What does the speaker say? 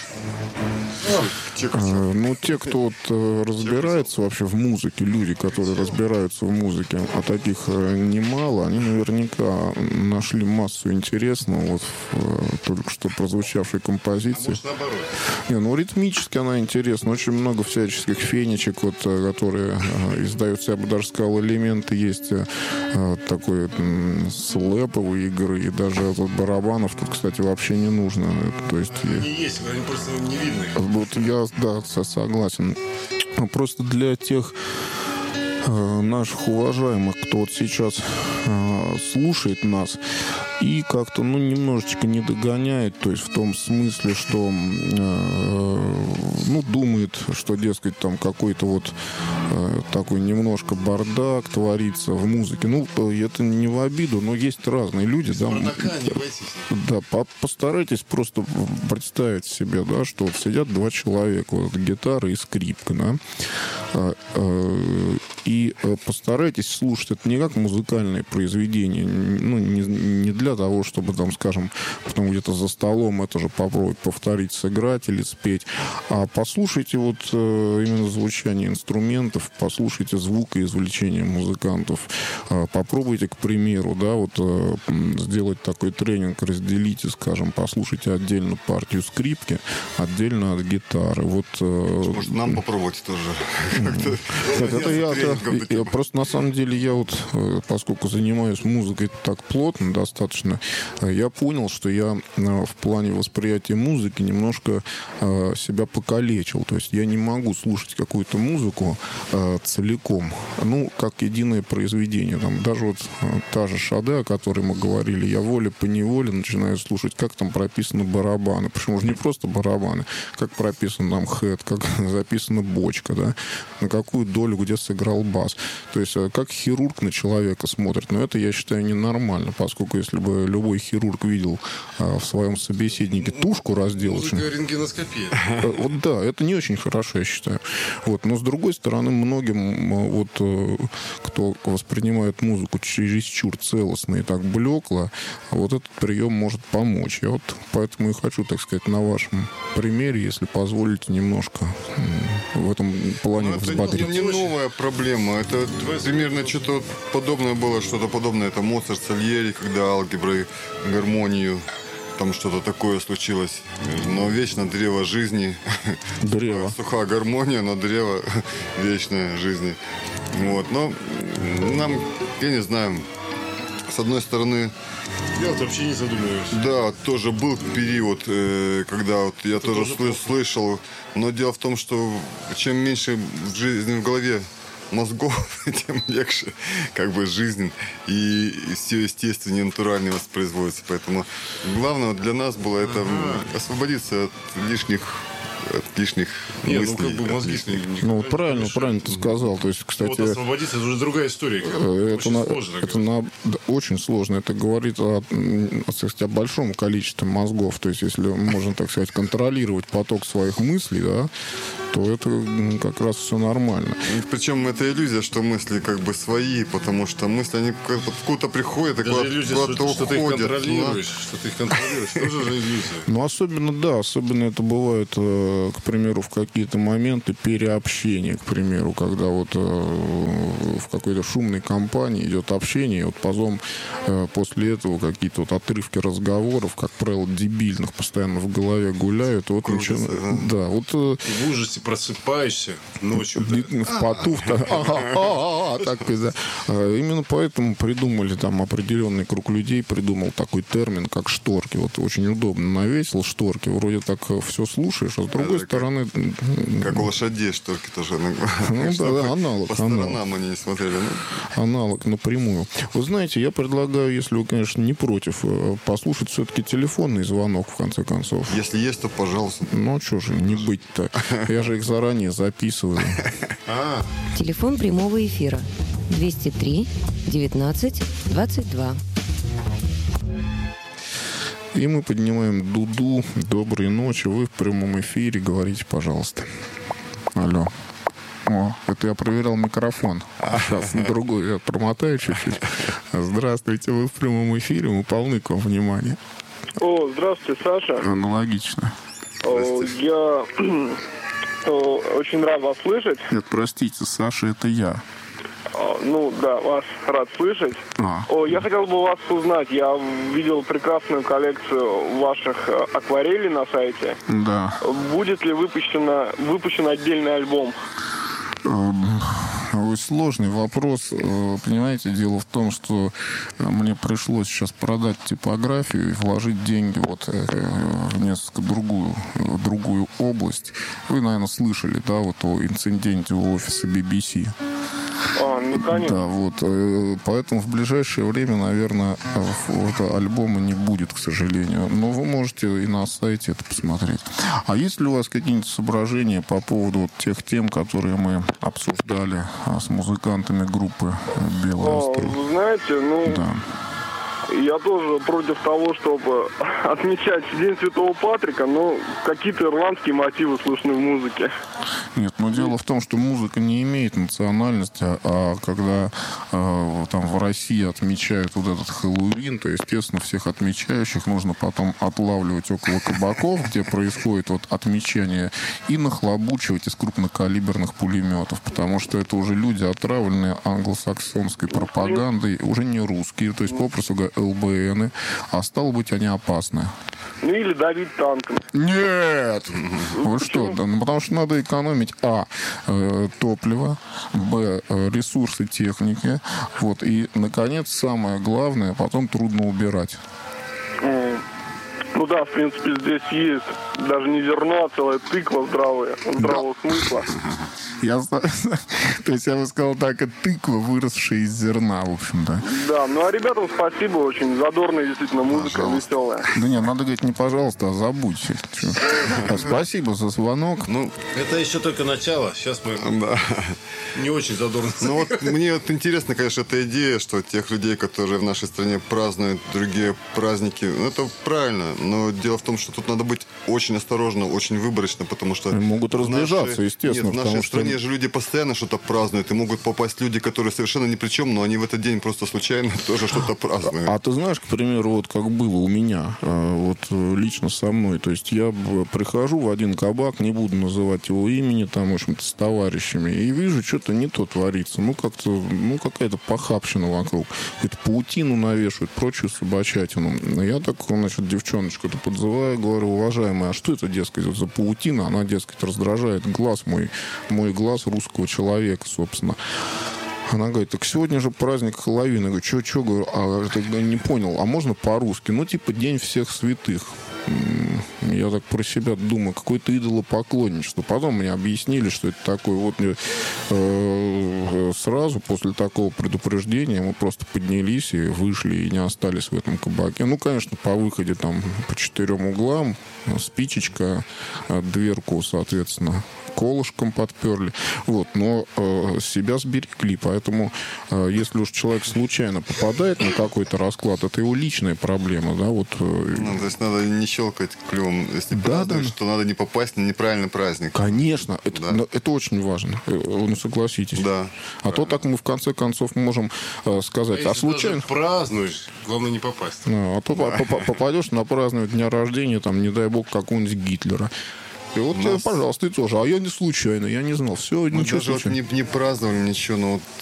Те, кто вот разбирается вообще в музыке, люди, которые разбираются в музыке, а таких немало, они наверняка нашли массу интересного вот в только что прозвучавшей композиции. А может, наоборот? Ритмически она интересна. Очень много всяческих фенечек, вот, которые издаются, я бы даже сказал, элементы есть такой слэповой игры, и даже вот барабанов тут, кстати, вообще не нужно. То есть, они есть, они просто не видны. Вот я, да, согласен. Просто для тех наших уважаемых, кто вот сейчас слушает нас и как-то, немножечко не догоняет, то есть в том смысле, что, думает, что, дескать, там какой-то вот такой немножко бардак творится в музыке. Это не в обиду, но есть разные люди. Да, постарайтесь просто представить себе, да, что вот сидят два человека, вот гитара и скрипка, да, и постарайтесь слушать это не как музыкальное произведение, не для того, чтобы, там, скажем, потом где-то за столом это же попробовать повторить, сыграть или спеть, а послушайте вот именно звучание инструментов, послушайте звукоизвлечение музыкантов, попробуйте, к примеру, да, вот сделать такой тренинг, разделите, скажем, послушайте отдельно партию скрипки, отдельно от гитары. Вот, может, нам попробовать тоже? Я просто, на самом деле, я вот, поскольку занимаюсь музыкой так плотно, достаточно, я понял, что я в плане восприятия музыки немножко себя покалечил. То есть я не могу слушать какую-то музыку целиком, как единое произведение. Там даже вот та же Шаде, о которой мы говорили, я волей-поневоле начинаю слушать, как там прописаны барабаны. Причем уже не просто барабаны, как прописан там хэт, как записана бочка, да, на какую долю где сыграл бас. То есть как хирург на человека смотрит. Но это, я считаю, ненормально, поскольку если бы любой хирург видел в своем собеседнике тушку разделочную... Музыка рентгеноскопия. Вот да, это не очень хорошо, я считаю. Вот. Но, с другой стороны, многим, вот, кто воспринимает музыку чересчур целостно и так блекло, вот этот прием может помочь. Я вот поэтому и хочу, так сказать, на вашем примере, если позволите, немножко в этом плане взбодрить. Это не новая проблема. Это примерно что-то подобное было, что-то подобное. Это Моцарт, Сальери, когда алгеброй, гармонию, там что-то такое случилось. Но вечно древо жизни. Древо. Сухая гармония, но древо вечной жизни. Вот. Но нам, я не знаю, с одной стороны... Я вот вообще не задумываюсь. Да, тоже был период, когда вот я тоже слышал. Но дело в том, что чем меньше в жизни в голове мозгов, тем легче как бы жизнь и все естественнее, натуральнее воспроизводится. Поэтому главное для нас было это освободиться от лишних мыслей. Мозги правильно ты сказал. То есть, кстати, вот освободиться, это уже другая история. Очень сложно. Это говорит о большом количестве мозгов. То есть, если можно, так сказать, контролировать поток своих мыслей, да, то это как раз все нормально. Причем это иллюзия, что мысли как бы свои, потому что мысли, они откуда-то приходят, и куда-то уходят. Что ты их контролируешь, тоже же иллюзия. Особенно это бывает, к примеру, в какие-то моменты переобщения, к примеру, когда вот в какой-то шумной компании идет общение, и вот потом после этого какие-то вот отрывки разговоров, как правило, дебильных, постоянно в голове гуляют. Вот в ужасе просыпаешься ночью. В поту. Именно поэтому придумали там определенный круг людей, придумал такой термин, как шторки. Вот очень удобно навесил шторки. Вроде так все слушаешь, а с другой стороны... Как у лошадей шторки тоже. Аналог. По сторонам они не смотрели. Аналог напрямую. Вы знаете, я предлагаю, если вы, конечно, не против, послушать все-таки телефонный звонок, в конце концов. Если есть, то пожалуйста. Что же, не быть-то. Я же их заранее записываю. Телефон прямого эфира 203 19 22. И мы поднимаем дуду. Доброй ночи. Вы в прямом эфире. Говорите, пожалуйста. Алло. Это я проверял микрофон. Сейчас другой я промотаю чуть-чуть. Здравствуйте, вы в прямом эфире. Мы полны к вам внимания. Здравствуйте, Саша. Аналогично. Я очень рад вас слышать. Нет, простите, Саша, это я. Ну, да, вас рад слышать. Я хотел бы вас узнать. Я видел прекрасную коллекцию ваших акварелей на сайте. Да. Будет ли выпущен отдельный альбом? Сложный вопрос. Понимаете, дело в том, что мне пришлось сейчас продать типографию и вложить деньги в несколько другую область. Вы, наверное, слышали, да, вот о инциденте у офиса BBC. Ну, конечно. Да, поэтому в ближайшее время, наверное, альбома не будет, к сожалению. Но вы можете и на сайте это посмотреть. А есть ли у вас какие-нибудь соображения по поводу тех тем, которые мы обсуждали с музыкантами группы «Белая струя»? Вы знаете, Да. Я тоже против того, чтобы отмечать День Святого Патрика, но какие-то ирландские мотивы слышны в музыке. Нет, но дело в том, что музыка не имеет национальности, а когда там в России отмечают вот этот Хэллоуин, то, естественно, всех отмечающих нужно потом отлавливать около кабаков, где происходит отмечание, и нахлобучивать из крупнокалиберных пулеметов, потому что это уже люди, отравленные англосаксонской пропагандой, уже не русские, то есть, попросту говоря, ЛБНы, а стало быть, они опасны. Или давить танками. Нет! Вы что? Потому что надо экономить топливо, ресурсы техники, и, наконец, самое главное, потом трудно убирать. Ну да, в принципе, здесь есть даже не зерно, а целая тыква здравого смысла. То есть я бы сказал так, это тыква, выросшая из зерна, в общем-то. Да, а ребятам спасибо, очень задорная действительно музыка, веселая. Да нет, надо говорить не пожалуйста, а забудьте. Спасибо за звонок. Это еще только начало, сейчас мы не очень задорно. Мне интересно, конечно, эта идея, что тех людей, которые в нашей стране празднуют другие праздники, это правильно, но дело в том, что тут надо быть очень осторожно, очень выборочно, потому что... Могут разбежаться, естественно. Нет, в нашей стране же люди постоянно что-то празднуют, и могут попасть люди, которые совершенно ни при чем, но они в этот день просто случайно тоже что-то празднуют. А ты знаешь, к примеру, как было у меня, лично со мной, то есть я прихожу в один кабак, не буду называть его имени, там, в общем-то, с товарищами, и вижу, что-то не то творится, какая-то похабщина вокруг, какую-то паутину навешивают, прочую собачатину. Я так, девчоночку-то подзываю, говорю: уважаемая, а что это, дескать, за паутина? Она, дескать, раздражает глаз мой глаз русского человека, собственно. Она говорит: так сегодня же праздник Хэллоуина. Я говорю: что, говорю, я не понял, а можно по-русски? День всех святых. Я так про себя думаю, какое-то идолопоклонничество. Потом мне объяснили, что это такое. Сразу после такого предупреждения мы просто поднялись и вышли, и не остались в этом кабаке. Конечно, по выходе там по 4 углам, спичечка, дверку, соответственно, колышком подперли. Но себя сберегли. Поэтому, если уж человек случайно попадает на какой-то расклад, это его личная проблема. Да? То есть надо не щелкать клювом. Если празднуешь, то надо не попасть на неправильный праздник. Конечно. Это очень важно. Согласитесь. Да. А то так мы в конце концов можем сказать. Если случайно празднуешь, главное не попасть. А то попадешь на празднование дня рождения, там, не дай бог, какого-нибудь Гитлера. И пожалуйста, ты тоже. А я не случайно, я не знал. Все, мы ничего даже случайно. не праздновали ничего, но